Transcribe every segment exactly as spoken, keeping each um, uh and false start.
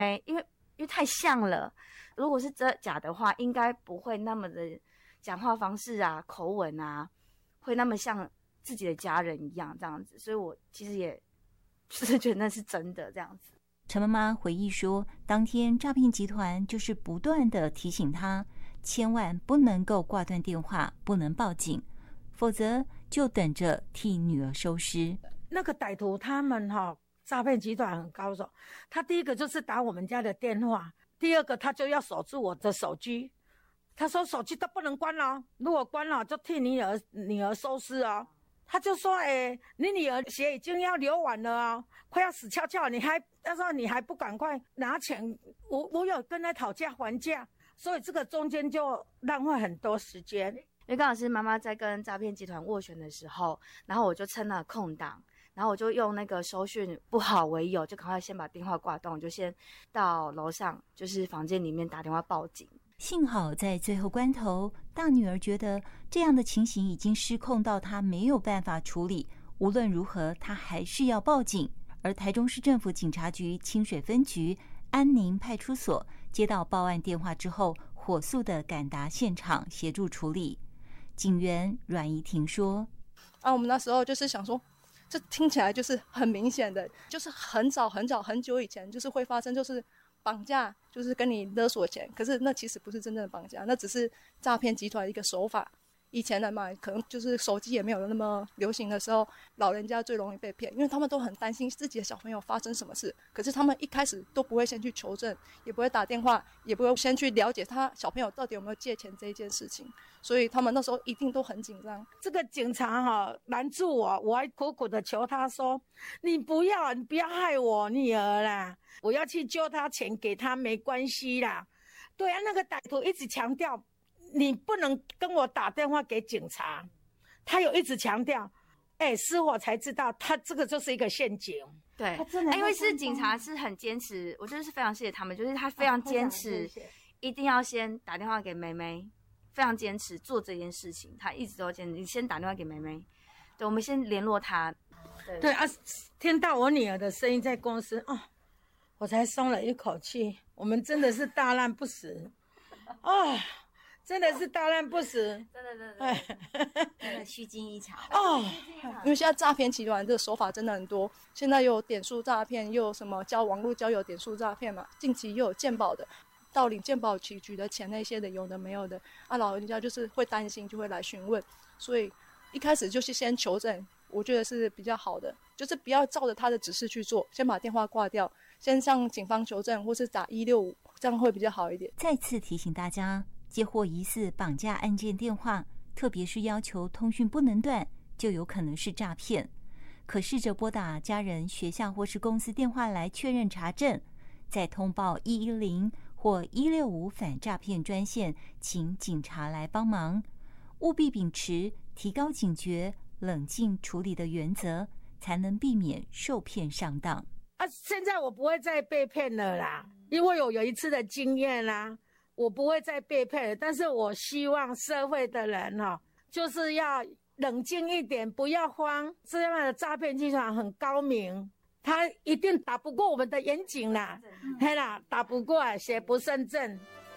哎，因为因为太像了，如果是真假的话，应该不会那么的讲话方式啊、口吻啊，会那么像自己的家人一样这样子，所以我其实也就是觉得那是真的这样子。 陈妈妈回忆说，当天诈骗集团就是不断的提醒她，千万不能够挂断电话，不能报警，否则就等着替女儿收尸。 那个歹徒他们哈、哦，诈骗集团很高手，他第一个就是打我们家的电话，第二个他就要守住我的手机，他说手机都不能关了，如果关了就替你女儿女儿收尸哦。他就说，哎、欸，你女儿血已经要流完了啊，快要死翘翘，你还他说你还不赶快拿钱，我我有跟他讨价还价，所以这个中间就浪费很多时间。 因为刚好是妈妈在跟诈骗集团斡旋的时候，然后我就趁了空档，然后我就用那个收讯不好为由，就赶快先把电话挂断，我就先到楼上就是房间里面打电话报警。 幸好在最后关头，大女儿觉得这样的情形已经失控到她没有办法处理，无论如何她还是要报警。而台中市政府警察局清水分局安宁派出所接到报案电话之后，火速的赶达现场协助处理。警员阮怡婷说： 啊，我们那时候就是想说，这听起来就是很明显的，就是很早很早很久以前就是会发生，就是绑架，就是跟你勒索钱，可是那其实不是真正的绑架，那只是诈骗集团的一个手法。以前的嘛，可能就是手机也没有那么流行的时候，老人家最容易被骗，因为他们都很担心自己的小朋友发生什么事，可是他们一开始都不会先去求证，也不会打电话，也不会先去了解他小朋友到底有没有借钱这一件事情，所以他们那时候一定都很紧张。 这个警察哈拦住我，我还苦苦的求他说：“你不要，你不要害我女儿啦，我要去救他钱给他没关系啦。”对啊，那个歹徒一直强调。你不能跟我打电话给警察，他有一直强调，哎、欸，失火才知道，他这个就是一个陷阱。 对，因为是警察是很坚持，我就是非常谢谢他们，就是他非常坚持，一定要先打电话给妹妹，非常坚持做这件事情，他一直都坚持，你先打电话给妹妹，对，我们先联络他。 对, 对啊，听到我女儿的声音在公司，哦，我才松了一口气。我们真的是大难不死，啊。真的是大难不死， 真的真的真的虚惊一场哦！因为现在诈骗集团这个手法真的很多，现在又有点数诈骗，又有什么交网络交友点数诈骗嘛，近期又有健保的，盗领健保局局的钱那些的，有的没有的啊，老人家就是会担心，就会来询问，所以一开始就是先求证，我觉得是比较好的，就是不要照着他的指示去做，先把电话挂掉，先向警方求证，或是打一六五，这样会比较好一点。 再次提醒大家，接获疑似绑架案件电话，特别是要求通讯不能断，就有可能是诈骗。可试着拨打家人、学校或是公司电话来确认查证，再通报一一零或一六五反诈骗专线，请警察来帮忙。务必秉持提高警觉、冷静处理的原则，才能避免受骗上当。 啊，现在我不会再被骗了啦，因为我有一次的经验啦。我不会再被骗了，但是我希望社会的人哈、哦，就是要冷静一点，不要慌。这样的诈骗集团很高明，他一定打不过我们的严警啦，嘿啦，打不过，邪不胜正。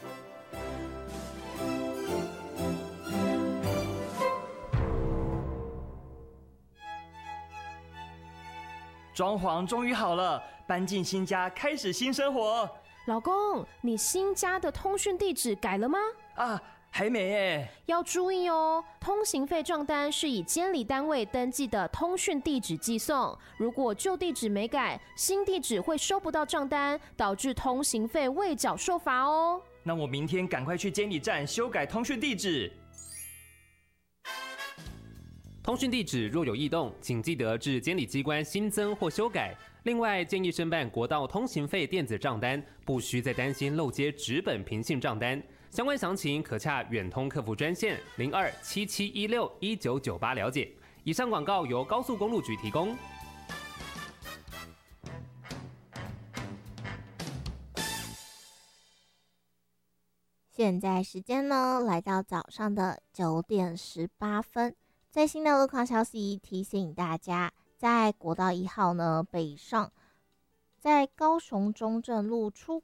装潢终于好了，搬进新家，开始新生活。 老公，你新家的通讯地址改了吗？ 啊，还没耶。 要注意哦，通行费账单是以监理单位登记的通讯地址寄送，如果旧地址没改，新地址会收不到账单，导致通行费未缴受罚哦。 那我明天赶快去监理站修改通讯地址。 通讯地址若有异动，请记得至监理机关新增或修改。另外，建议申办国道通行费电子账单，不需再担心漏接纸本平信账单。相关详情可洽远通客服专线零二七七一六一九九八了解。以上广告由高速公路局提供。 现在时间呢，来到早上的九点十八分。最新的路况消息提醒大家，在国道一号呢北上， 在高雄中正路出